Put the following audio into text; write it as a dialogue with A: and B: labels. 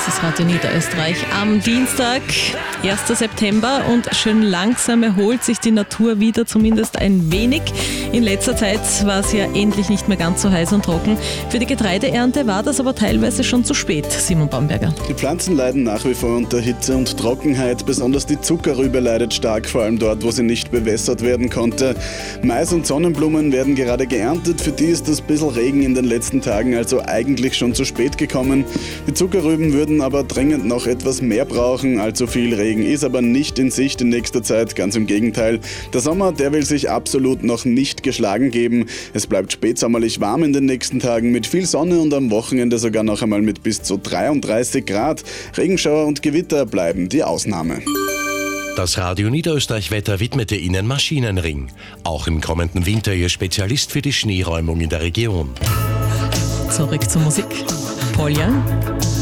A: das Radio Niederösterreich am Dienstag, 1. September, und schön langsam erholt sich die Natur wieder, zumindest ein wenig. In letzter Zeit war es ja endlich nicht mehr ganz so heiß und trocken. Für die Getreideernte war das aber teilweise schon zu spät, Simon Bamberger.
B: Die Pflanzen leiden nach wie vor unter Hitze und Trockenheit. Besonders die Zuckerrübe leidet stark, vor allem dort, wo sie nicht bewässert werden konnte. Mais und Sonnenblumen werden gerade geerntet. Für die ist das bisschen Regen in den letzten Tagen also eigentlich schon zu spät gekommen. Die Zuckerrüben würden aber dringend noch etwas mehr brauchen. Allzu viel Regen ist aber nicht in Sicht in nächster Zeit. Ganz im Gegenteil. Der Sommer, der will sich absolut noch nicht geschlagen geben. Es bleibt spätsommerlich warm in den nächsten Tagen mit viel Sonne und am Wochenende sogar noch einmal mit bis zu 33 Grad. Regenschauer und Gewitter bleiben die Ausnahme.
C: Das Radio Niederösterreich-Wetter widmete Ihnen Maschinenring. Auch im kommenden Winter Ihr Spezialist für die Schneeräumung in der Region.
A: Zurück zur Musik. Paul Young.